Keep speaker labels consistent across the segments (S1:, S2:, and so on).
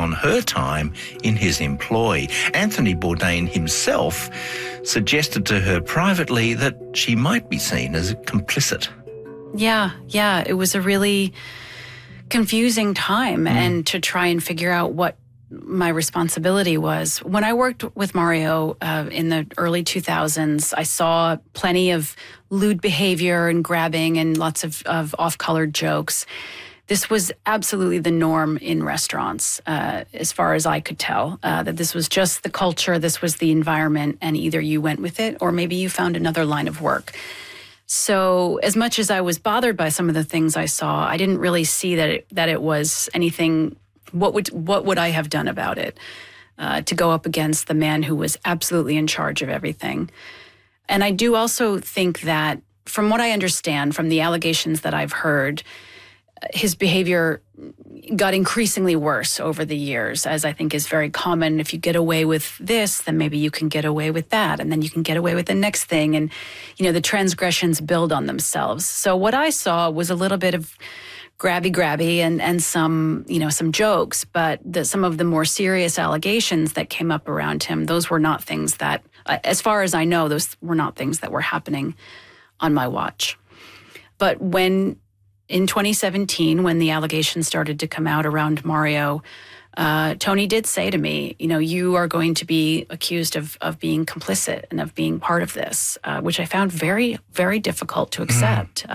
S1: on her time in his employ. Anthony Bourdain himself suggested to her privately that she might be seen as complicit.
S2: Yeah. It was a really confusing time and to try and figure out what my responsibility was. When I worked with Mario in the early 2000s, I saw plenty of lewd behavior and grabbing and lots of off-colored jokes. This was absolutely the norm in restaurants, as far as I could tell, that this was just the culture, this was the environment, and either you went with it or maybe you found another line of work. So as much as I was bothered by some of the things I saw, I didn't really see that it was anything. What would I have done about it to go up against the man who was absolutely in charge of everything? And I do also think that, from what I understand from the allegations that I've heard, his behavior got increasingly worse over the years, as I think is very common. If you get away with this, then maybe you can get away with that, and then you can get away with the next thing. And, the transgressions build on themselves. So what I saw was a little bit of grabby and some jokes, but some of the more serious allegations that came up around him, those were not things that, as far as I know, those were not things that were happening on my watch. But in 2017, when the allegations started to come out around Mario, Tony did say to me, you are going to be accused of being complicit and of being part of this, which I found very, very difficult to accept.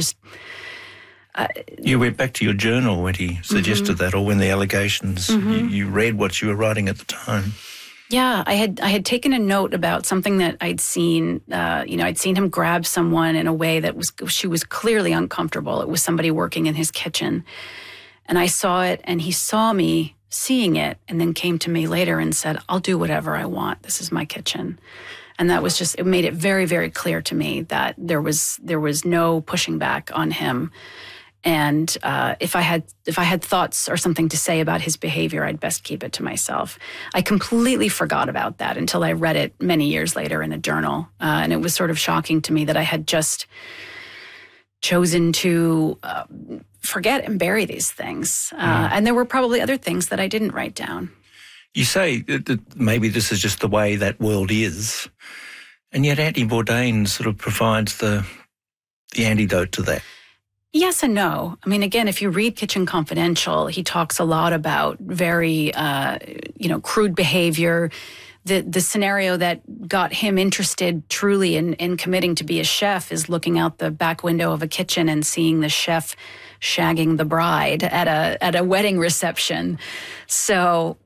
S1: You went back to your journal when he suggested that, or when the allegations, you read what you were writing at the time.
S2: Yeah, I had taken a note about something that I'd seen. I'd seen him grab someone in a way that she was clearly uncomfortable. It was somebody working in his kitchen. And I saw it, and he saw me seeing it, and then came to me later and said, I'll do whatever I want. This is my kitchen. And that was it made it very, very clear to me that there was no pushing back on him. And if I had thoughts or something to say about his behavior, I'd best keep it to myself. I completely forgot about that until I read it many years later in a journal. And it was sort of shocking to me that I had just chosen to forget and bury these things. And there were probably other things that I didn't write down.
S1: You say that maybe this is just the way that world is. And yet Anthony Bourdain sort of provides the antidote to that.
S2: Yes and no. I mean, again, if you read Kitchen Confidential, he talks a lot about very, crude behavior. The scenario that got him interested truly in committing to be a chef is looking out the back window of a kitchen and seeing the chef shagging the bride at a wedding reception. So,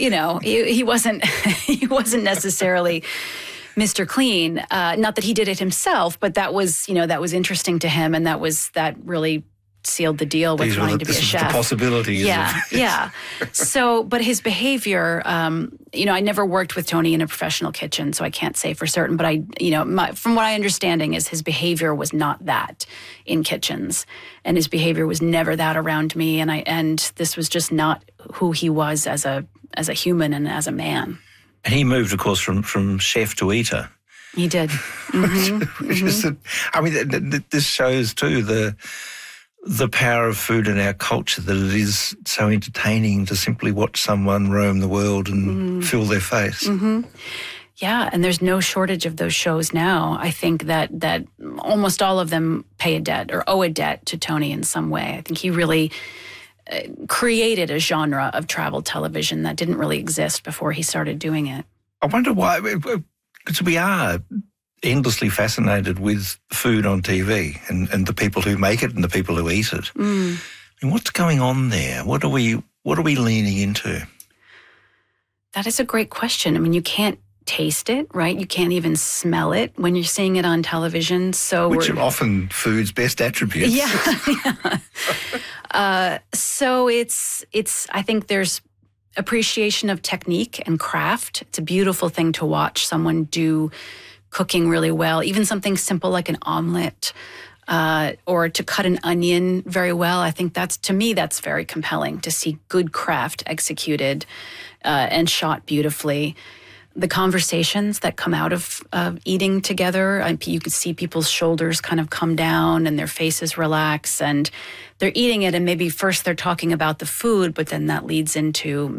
S2: he wasn't necessarily Mr. Clean. Not that he did it himself, but that was interesting to him, and that really sealed the deal with trying to be a chef.
S1: The possibilities.
S2: Yeah. So, but his behavior, I never worked with Tony in a professional kitchen, so I can't say for certain. But from what I understanding is his behavior was not that in kitchens, and his behavior was never that around me, and this was just not who he was as a human and as a man.
S1: And he moved, of course, from chef to eater.
S2: He did.
S1: Which is, this shows too the power of food in our culture, that it is so entertaining to simply watch someone roam the world and fill their face.
S2: Yeah, and there's no shortage of those shows now. I think that almost all of them pay a debt or owe a debt to Tony in some way. I think he really created a genre of travel television that didn't really exist before he started doing it.
S1: I wonder why, because we are endlessly fascinated with food on TV and the people who make it and the people who eat it. I mean, what's going on there? What are we leaning into?
S2: That is a great question. I mean, you can't taste it, right? You can't even smell it when you're seeing it on television.
S1: Which are often food's best attributes.
S2: Yeah. So it's. I think there's appreciation of technique and craft. It's a beautiful thing to watch someone do cooking really well, even something simple like an omelet, or to cut an onion very well. I think that's very compelling to see good craft executed and shot beautifully. The conversations that come out of eating together, you can see people's shoulders kind of come down and their faces relax, and they're eating it, and maybe first they're talking about the food, but then that leads into